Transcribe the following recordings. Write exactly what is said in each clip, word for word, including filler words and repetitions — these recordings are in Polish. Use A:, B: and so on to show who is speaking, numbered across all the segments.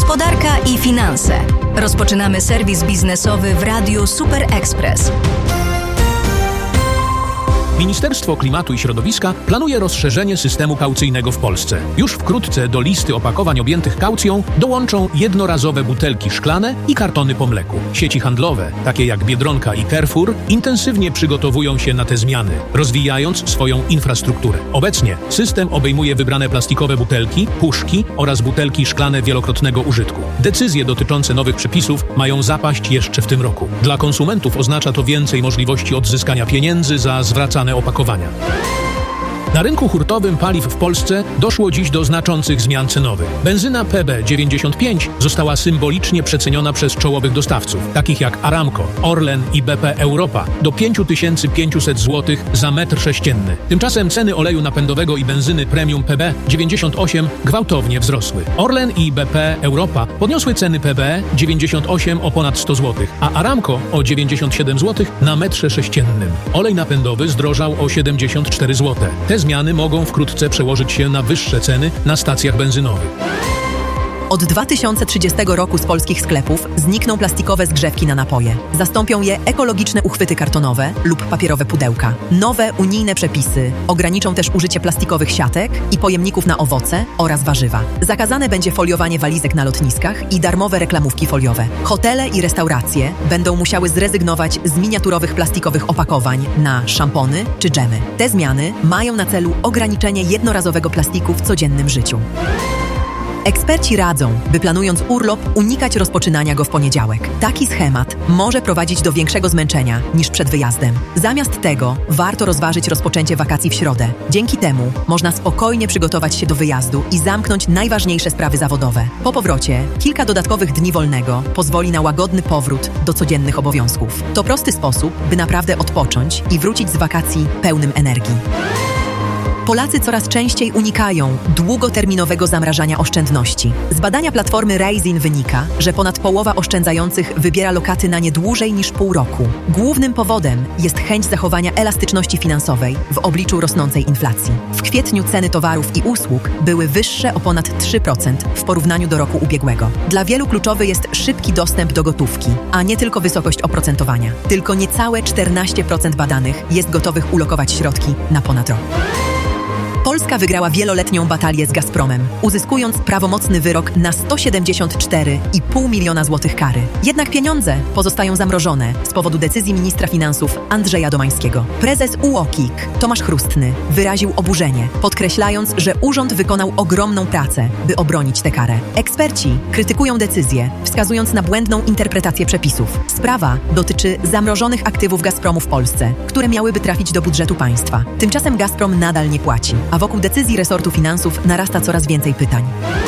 A: Gospodarka i finanse. Rozpoczynamy serwis biznesowy w Radiu Super Express.
B: Ministerstwo Klimatu i Środowiska planuje rozszerzenie systemu kaucyjnego w Polsce. Już wkrótce do listy opakowań objętych kaucją dołączą jednorazowe butelki szklane i kartony po mleku. Sieci handlowe, takie jak Biedronka i Carrefour, intensywnie przygotowują się na te zmiany, rozwijając swoją infrastrukturę. Obecnie system obejmuje wybrane plastikowe butelki, puszki oraz butelki szklane wielokrotnego użytku. Decyzje dotyczące nowych przepisów mają zapaść jeszcze w tym roku. Dla konsumentów oznacza to więcej możliwości odzyskania pieniędzy za zwracane opakowania. Na rynku hurtowym paliw w Polsce doszło dziś do znaczących zmian cenowych. Benzyna P B dziewięćdziesiąt pięć została symbolicznie przeceniona przez czołowych dostawców, takich jak Aramco, Orlen i B P Europa, do pięć tysięcy pięćset złotych za metr sześcienny. Tymczasem ceny oleju napędowego i benzyny premium P B dziewięćdziesiąt osiem gwałtownie wzrosły. Orlen i B P Europa podniosły ceny P B dziewięćdziesiąt osiem o ponad sto złotych, a Aramco o dziewięćdziesiąt siedem złotych na metrze sześciennym. Olej napędowy zdrożał o siedemdziesiąt cztery złote. Te zmiany mogą wkrótce przełożyć się na wyższe ceny na stacjach benzynowych.
C: Od dwa tysiące trzydziestego roku z polskich sklepów znikną plastikowe zgrzewki na napoje. Zastąpią je ekologiczne uchwyty kartonowe lub papierowe pudełka. Nowe unijne przepisy ograniczą też użycie plastikowych siatek i pojemników na owoce oraz warzywa. Zakazane będzie foliowanie walizek na lotniskach i darmowe reklamówki foliowe. Hotele i restauracje będą musiały zrezygnować z miniaturowych plastikowych opakowań na szampony czy dżemy. Te zmiany mają na celu ograniczenie jednorazowego plastiku w codziennym życiu. Eksperci radzą, by planując urlop, unikać rozpoczynania go w poniedziałek. Taki schemat może prowadzić do większego zmęczenia niż przed wyjazdem. Zamiast tego warto rozważyć rozpoczęcie wakacji w środę. Dzięki temu można spokojnie przygotować się do wyjazdu i zamknąć najważniejsze sprawy zawodowe. Po powrocie kilka dodatkowych dni wolnego pozwoli na łagodny powrót do codziennych obowiązków. To prosty sposób, by naprawdę odpocząć i wrócić z wakacji pełnym energii. Polacy coraz częściej unikają długoterminowego zamrażania oszczędności. Z badania platformy Raisin wynika, że ponad połowa oszczędzających wybiera lokaty na nie dłużej niż pół roku. Głównym powodem jest chęć zachowania elastyczności finansowej w obliczu rosnącej inflacji. W kwietniu ceny towarów i usług były wyższe o ponad trzy procent w porównaniu do roku ubiegłego. Dla wielu kluczowy jest szybki dostęp do gotówki, a nie tylko wysokość oprocentowania. Tylko niecałe czternaście procent badanych jest gotowych ulokować środki na ponad rok. Polska wygrała wieloletnią batalię z Gazpromem, uzyskując prawomocny wyrok na sto siedemdziesiąt cztery i pół miliona złotych kary. Jednak pieniądze pozostają zamrożone z powodu decyzji ministra finansów Andrzeja Domańskiego. Prezes U O K I K Tomasz Chrustny wyraził oburzenie, podkreślając, że urząd wykonał ogromną pracę, by obronić tę karę. Eksperci krytykują decyzję, wskazując na błędną interpretację przepisów. Sprawa dotyczy zamrożonych aktywów Gazpromu w Polsce, które miałyby trafić do budżetu państwa. Tymczasem Gazprom nadal nie płaci, a wokół decyzji resortu finansów narasta coraz więcej pytań.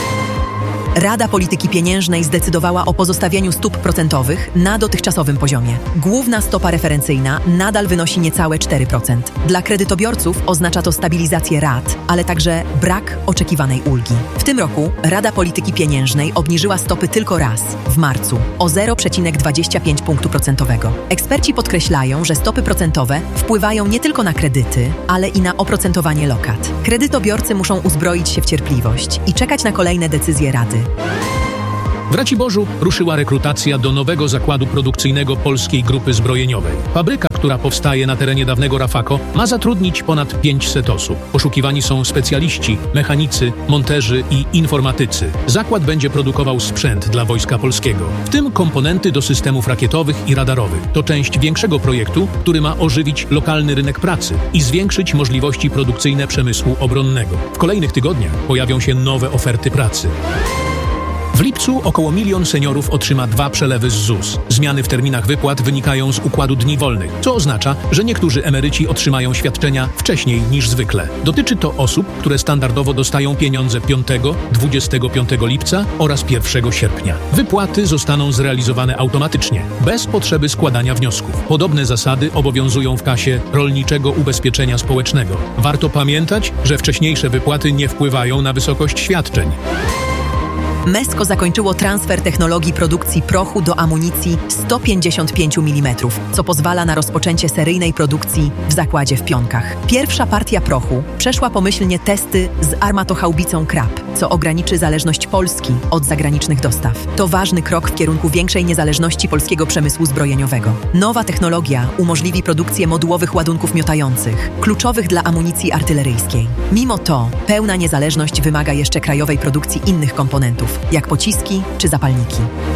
C: Rada Polityki Pieniężnej zdecydowała o pozostawieniu stóp procentowych na dotychczasowym poziomie. Główna stopa referencyjna nadal wynosi niecałe cztery procent. Dla kredytobiorców oznacza to stabilizację rat, ale także brak oczekiwanej ulgi. W tym roku Rada Polityki Pieniężnej obniżyła stopy tylko raz, w marcu, o zero przecinek dwadzieścia pięć punktu procentowego. Eksperci podkreślają, że stopy procentowe wpływają nie tylko na kredyty, ale i na oprocentowanie lokat. Kredytobiorcy muszą uzbroić się w cierpliwość i czekać na kolejne decyzje Rady.
B: W Raciborzu ruszyła rekrutacja do nowego zakładu produkcyjnego Polskiej Grupy Zbrojeniowej. Fabryka, która powstaje na terenie dawnego Rafako, ma zatrudnić ponad pięćset osób. Poszukiwani są specjaliści, mechanicy, monterzy i informatycy. Zakład będzie produkował sprzęt dla Wojska Polskiego, w tym komponenty do systemów rakietowych i radarowych. To część większego projektu, który ma ożywić lokalny rynek pracy i zwiększyć możliwości produkcyjne przemysłu obronnego. W kolejnych tygodniach pojawią się nowe oferty pracy. W lipcu około milion seniorów otrzyma dwa przelewy z Z U S. Zmiany w terminach wypłat wynikają z układu dni wolnych, co oznacza, że niektórzy emeryci otrzymają świadczenia wcześniej niż zwykle. Dotyczy to osób, które standardowo dostają pieniądze piątego, dwudziestego piątego lipca oraz pierwszego sierpnia. Wypłaty zostaną zrealizowane automatycznie, bez potrzeby składania wniosków. Podobne zasady obowiązują w kasie Rolniczego Ubezpieczenia Społecznego. Warto pamiętać, że wcześniejsze wypłaty nie wpływają na wysokość świadczeń.
C: Mesko zakończyło transfer technologii produkcji prochu do amunicji sto pięćdziesiąt pięć milimetrów, co pozwala na rozpoczęcie seryjnej produkcji w zakładzie w Pionkach. Pierwsza partia prochu przeszła pomyślnie testy z armatochaubicą Krab, co ograniczy zależność Polski od zagranicznych dostaw. To ważny krok w kierunku większej niezależności polskiego przemysłu zbrojeniowego. Nowa technologia umożliwi produkcję modułowych ładunków miotających, kluczowych dla amunicji artyleryjskiej. Mimo to pełna niezależność wymaga jeszcze krajowej produkcji innych komponentów, jak pociski czy zapalniki.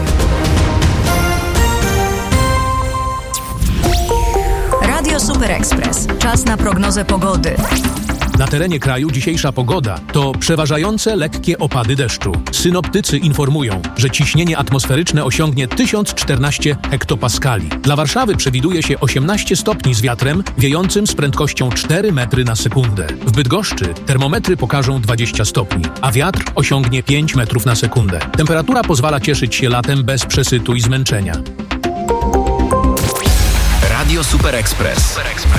A: Radio Super Express. Czas na prognozę pogody.
B: Na terenie kraju dzisiejsza pogoda to przeważające lekkie opady deszczu. Synoptycy informują, że ciśnienie atmosferyczne osiągnie tysiąc czternaście hektopaskali. Dla Warszawy przewiduje się osiemnaście stopni z wiatrem wiejącym z prędkością cztery metry na sekundę. W Bydgoszczy termometry pokażą dwadzieścia stopni, a wiatr osiągnie pięć metrów na sekundę. Temperatura pozwala cieszyć się latem bez przesytu i zmęczenia.
D: Radio Super Express.